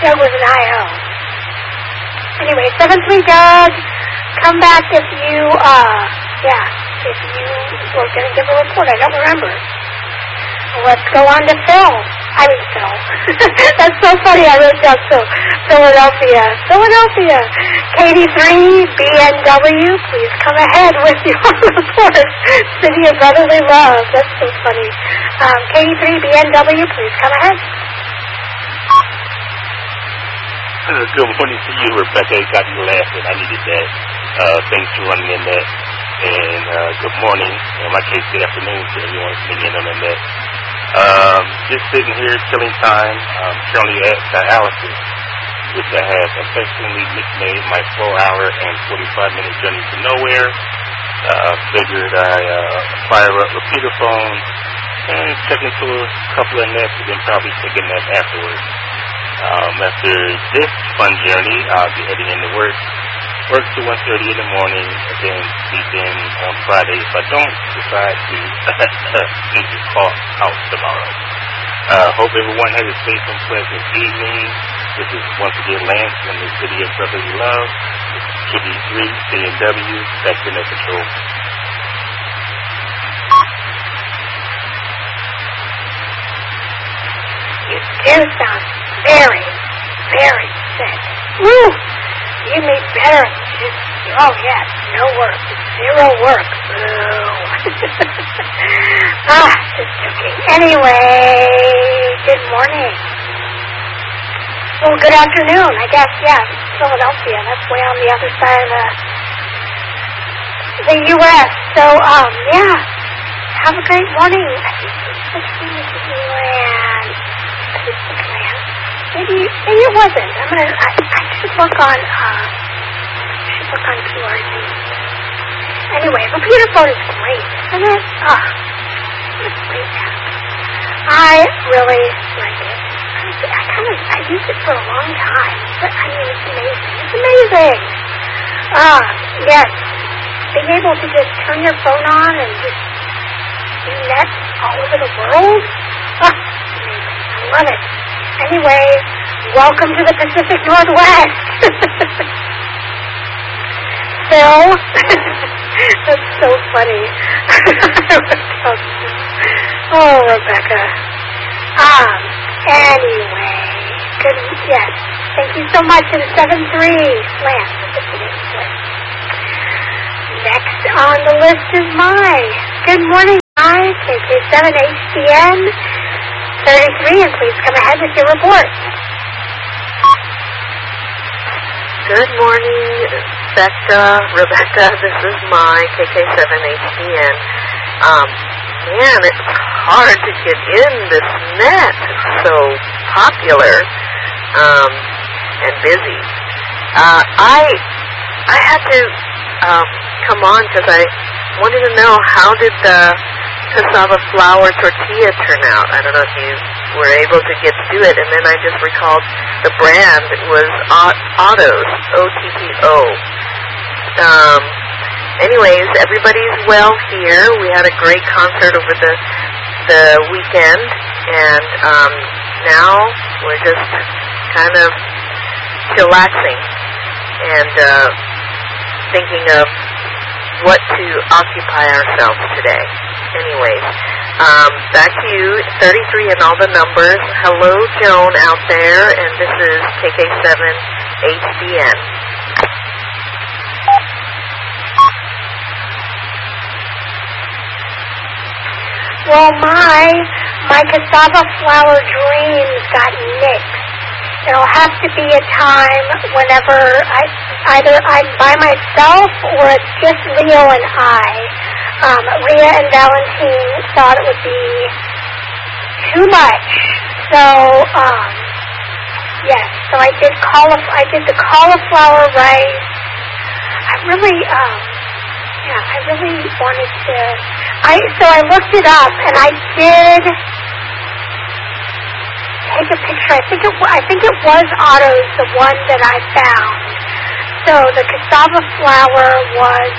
Doug was an I.O. Anyway, 7-3 Doug, come back if you, if you were going to give a report. I don't remember. Let's go on to Phil. I mean, Phil. That's so funny. I wrote down Philadelphia. Katie 3, BNW, please come ahead with your report. City of Brotherly Love. That's so funny. Katie 3, BNW, please come ahead. Good morning to you, Rebecca. It got me laughing. I needed that. Thanks for running in there. And good morning. In my case, good afternoon to everyone coming in on the net. Just sitting here, killing time. Currently at dialysis, which I have affectionately nicknamed my 4-hour and 45-minute journey to nowhere. Figured I fire up repeater phone and check into a couple of nets and then probably take a nap afterwards. After this fun journey, I'll be heading into work to 1:30 in the morning, and then sleep in on Friday if I don't decide to need to call out tomorrow. Hope everyone has a safe and pleasant evening. This is once again Lance from the City of Brotherly Love, Kitty 3, CNW, back to Net Control. You do sound very, very sick. Woo! You made better. No work. 0 work. Boo. Just joking. Anyway, good morning. Well, good afternoon, I guess, Philadelphia. That's way on the other side of the U.S. So, have a great morning. Maybe it wasn't. I should work on QRZ. Anyway, repeater phone is great, isn't it? What a great app. I really like it. I used it for a long time, but it's amazing. It's amazing. Yes. Being able to just turn your phone on and just do nets all over the world. Amazing. I love it. Anyway, welcome to the Pacific Northwest. Phil, that's so funny. Oh, Rebecca. Anyway, good. Yes, thank you so much. And 7-3, Lance. Next on the list is Good morning, KK7 HCN 33, and please come ahead with your report. Good morning, Rebecca. This is KK7HCN. Man, it's hard to get in this net. It's so popular and busy. I had to come on because I wanted to know how did the cassava flour tortilla turn out. I don't know if you were able to get to it, and then I just recalled the brand was Otto's, O-T-T-O. Anyways, everybody's well here. We had a great concert over the weekend, and now we're just kind of chillaxing and thinking of what to occupy ourselves today. Anyways, back to you, 33 and all the numbers. Hello, Joan out there, and this is KK7HCN. Well, my cassava flour dreams got nixed. There'll have to be a time whenever either I'm by myself or it's just Leo and I. Rhea and Valentine thought it would be too much. So, yes. So I did the cauliflower rice. I really wanted to. So I looked it up and I did take a picture. I think it was Otto's, the one that I found. So the cassava flour was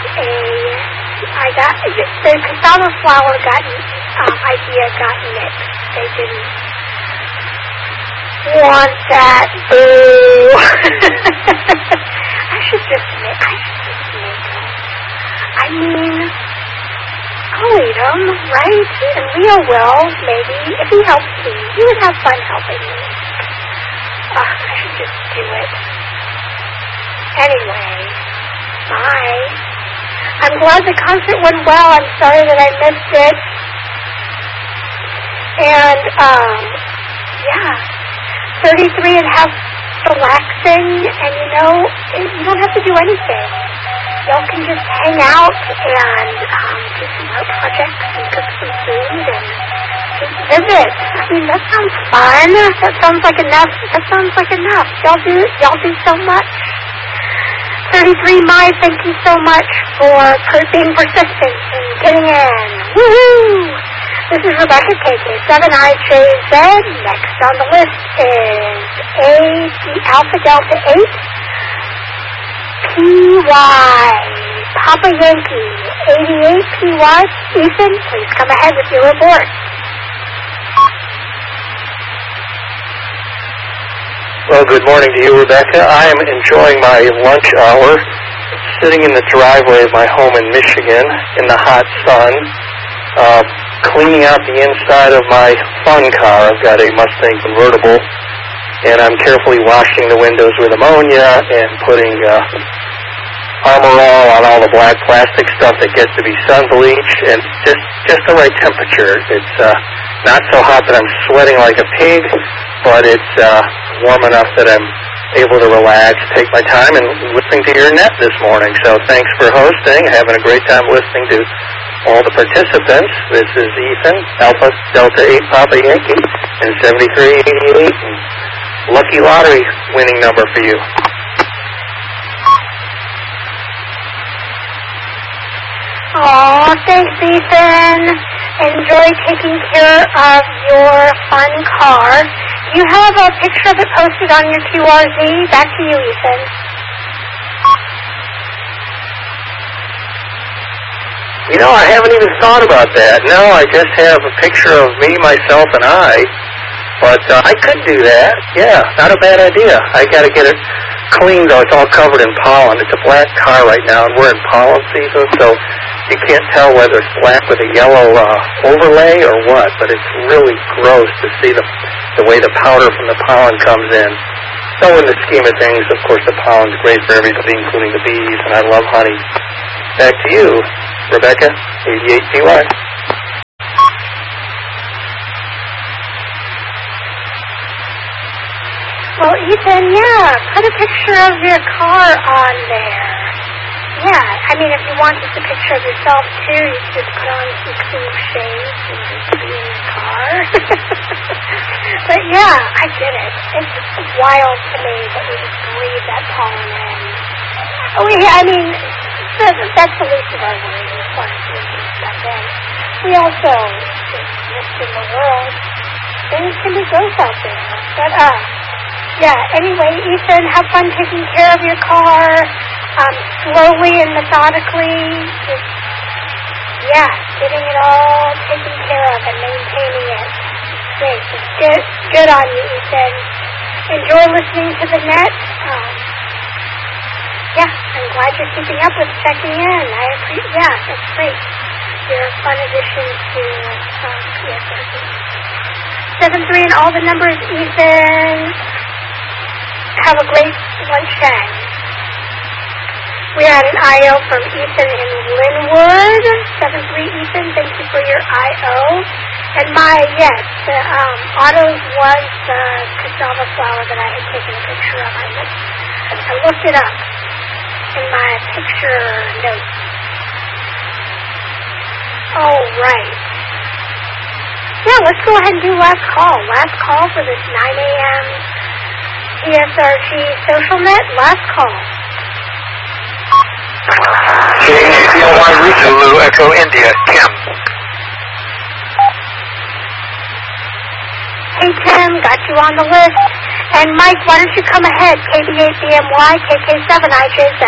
the cassava flour idea got mixed. They didn't. want that. Boo. I should just make them. I mean, I'll eat them, right? And Leo will, maybe. If he helps me, he would have fun helping me. I should just do it. Anyway, bye. I'm glad the concert went well. I'm sorry that I missed it. And, 33 and have relaxing, and you don't have to do anything. Y'all can just hang out and do some art projects and cook some food and just visit. I mean, that sounds fun. That sounds like enough. Y'all do so much. 33 Mai, thank you so much for being persistent and getting in. Woohoo! This is Rebecca, KK7IJZ. Next on the list is Alpha Delta 8, PY, Papa Yankee, 88 PY. Ethan, please come ahead with your report. Well, good morning to you, Rebecca. I am enjoying my lunch hour, sitting in the driveway of my home in Michigan in the hot sun, cleaning out the inside of my fun car. I've got a Mustang convertible, and I'm carefully washing the windows with ammonia and putting Armor All on all the black plastic stuff that gets to be sun bleached, and just the right temperature. It's not so hot that I'm sweating like a pig, but it's warm enough that I'm able to relax, take my time, and listening to your net this morning. So thanks for hosting, having a great time listening to all the participants. This is Ethan, Alpha Delta 8 Papa Yankee, and 7388, and lucky lottery winning number for you. Aw, thanks, Ethan. Enjoy taking care of your fun car. You have a picture of it posted on your QRZ. Back to you, Ethan. I haven't even thought about that. No, I just have a picture of me, myself, and I. But I could do that. Yeah, not a bad idea. I got to get it cleaned, though. It's all covered in pollen. It's a black car right now, and we're in pollen season, so you can't tell whether it's black with a yellow overlay or what, but it's really gross to see the way the powder from the pollen comes in. So in the scheme of things, of course, the pollen's great for everybody, including the bees, and I love honey. Back to you, Rebecca, 88 PY. Well, Ethan, put a picture of your car on there. Yeah, I mean, if you want just a picture of yourself, too, you could just put on some cool shades and just be in your car. But, yeah, I get it. It's just wild to me that we just breathe that pollen in. I mean, that's the least of our worries as far as breathing stuff in. We also just exist in the world. Things can be gross out there. But, anyway, Ethan, have fun taking care of your car. Slowly and methodically, just, getting it all taken care of and maintaining it. Great. It's good on you, Ethan. Enjoy listening to the net. I'm glad you're keeping up with checking in. That's great. You're a fun addition to PSRC. 73 and all the numbers, Ethan. Have a great lunch time. We had an IO from Ethan in Linwood. 73 Ethan, thank you for your IO. And the autos was the cassava flower that I had taken a picture of. I looked it up in my picture notes. All right. Let's go ahead and do last call. Last call for this 9 a.m. PSRG Social Net. Last call. KACY Zulu Echo India, Tim. Hey, Tim, got you on the list. And Mike, why don't you come ahead? KB8BMY, KK7IJZ.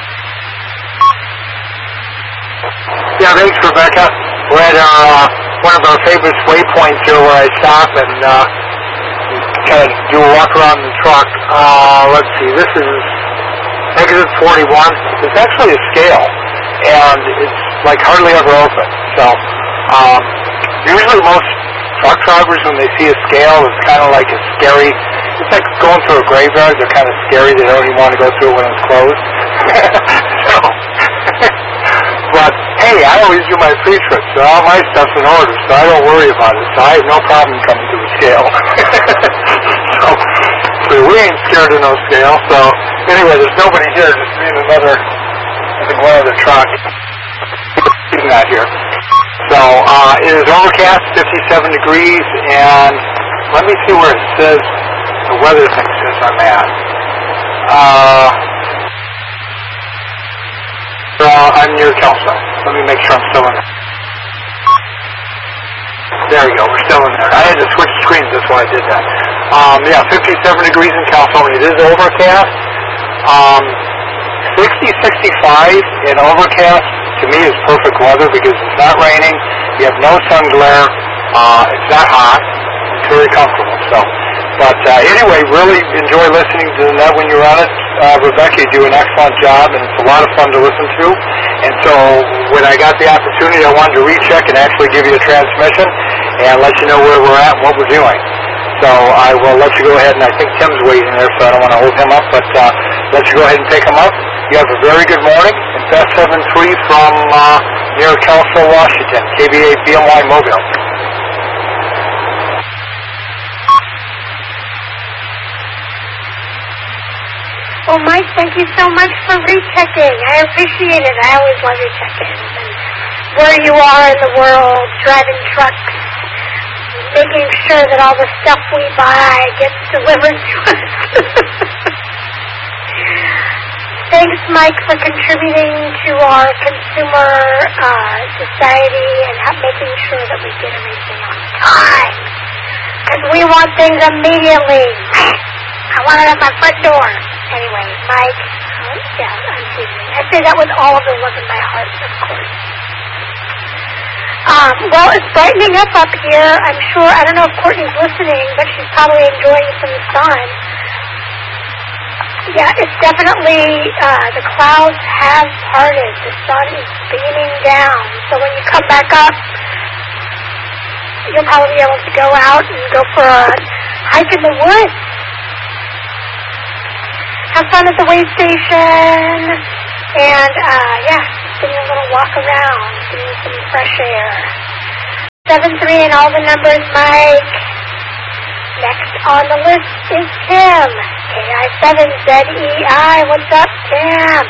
Yeah, thanks, Rebecca. We're at one of our favorite waypoints here where I stop, and kind of do a walk around the truck. Let's see, this is negative 41. It's actually a scale, and it's like hardly ever open. So usually most truck drivers, when they see a scale, it's kind of like a scary. It's like going through a graveyard. They're kind of scary. They don't even want to go through it when it's closed. So, but hey, I always do my pre-trip, so all my stuff's in order, so I don't worry about it. So I have no problem coming to the scale. So we ain't scared of no scale. So anyway, there's nobody here. Just me and another, I think one other truck. He's not here. So it is overcast, 57 degrees, and let me see where it says the weather thing says I'm at. I'm near Kelso. Let me make sure I'm still in there. There we go. We're still in there. I had to switch screens. That's why I did that. Yeah, 57 degrees in California. It is overcast. 60, 65 in overcast to me is perfect weather because it's not raining. You have no sun glare. It's not hot. It's very comfortable. So, but anyway, really enjoy listening to the net when you're on it. Rebecca, you do an excellent job, and it's a lot of fun to listen to. And so when I got the opportunity, I wanted to recheck and actually give you a transmission and let you know where we're at and what we're doing. So I will let you go ahead, and I think Tim's waiting there, so I don't want to hold him up, but let you go ahead and take him up. You have a very good morning. It's S73 from near Kelso, Washington, KBA BMY Mobile. Well, Mike, thank you so much for rechecking. I appreciate it. I always love your check-ins. And where you are in the world, driving trucks, making sure that all the stuff we buy gets delivered to us. Thanks, Mike, for contributing to our consumer society and making sure that we get everything on time. Because we want things immediately. I want it at my front door. Anyway, Mike, yeah, I'm teasing. I say that with all of the love in my heart, of course. Well, it's brightening up here. I'm sure, I don't know if Courtney's listening, but she's probably enjoying some sun. Yeah, it's definitely, the clouds have parted. The sun is beaming down. So when you come back up, you'll probably be able to go out and go for a hike in the woods. Have fun at the way station, and, yeah, getting a little walk around, getting some fresh air. 7-3 and all the numbers, Mike. Next on the list is Tim. KI7ZEI. What's up, Tim?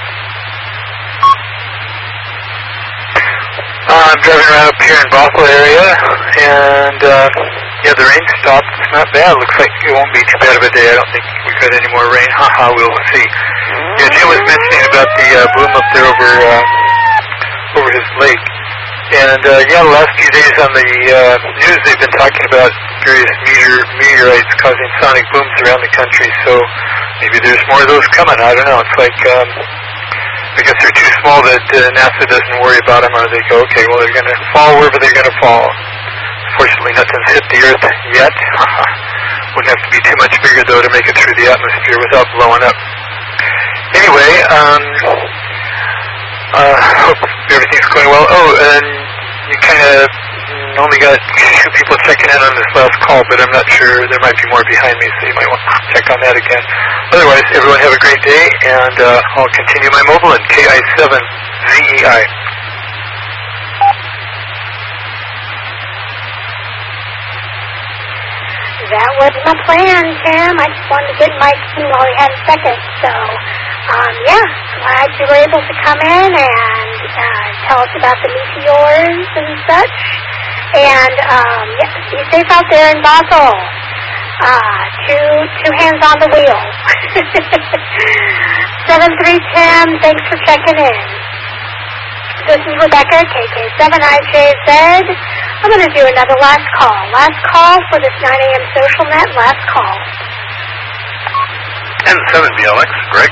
I'm driving around up here in Bothell area, and, yeah, the rain stopped. It's not bad. Looks like it won't be too bad of a day. I don't think we've got any more rain. Haha, we'll see. Yeah, Jim was mentioning about the boom up there over his lake. And, yeah, the last few days on the news, they've been talking about various meteorites causing sonic booms around the country. So maybe there's more of those coming. I don't know. It's like, I guess they're too small that NASA doesn't worry about them, or they go, okay, well, they're going to fall wherever they're going to fall. Fortunately, nothing's hit the Earth yet. Wouldn't have to be too much bigger, though, to make it through the atmosphere without blowing up. Anyway, hope everything's going well. Oh, and you kind of only got 2 people checking in on this last call, but I'm not sure. There might be more behind me, so you might want to check on that again. Otherwise, everyone have a great day, and I'll continue my mobile in KI7ZEI. That was my plan, Tim. I just wanted to get Mike in while he had a second. So, yeah, glad you were able to come in and tell us about the meteors and such. And, yeah, be safe out there in Bothell. Two hands on the wheel. 7-3 Tim, thanks for checking in. This is Rebecca, KK7IJZ. I'm going to do another last call. Last call for this 9 a.m. social net. Last call. And 7 BLX, Greg.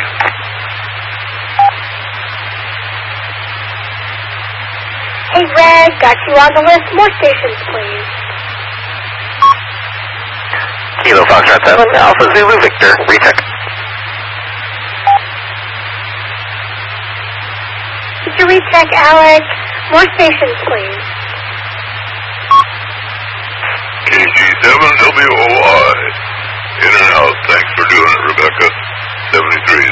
Hey, Greg, got you on the list. More stations, please. Kilo Foxtrot 7, Alpha Zulu Victor, recheck. Could you recheck, Alex? More stations, please. KG7WOI. In and out. Thanks for doing it, Rebecca. 73.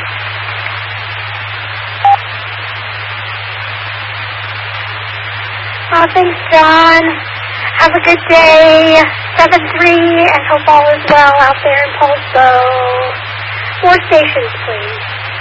Oh, thanks, John. Have a good day. 7-3, and hope all is well out there in Pulso. More stations, please.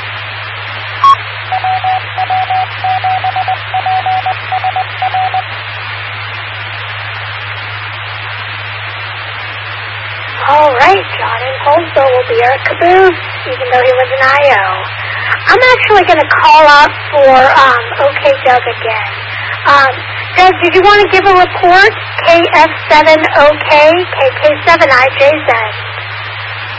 All right, John in Pulso will be our caboose, even though he lives in IO. I'm actually going to call out for OK Doug again. Doug, did you want to give a report? KF7OK, KK7IJZ.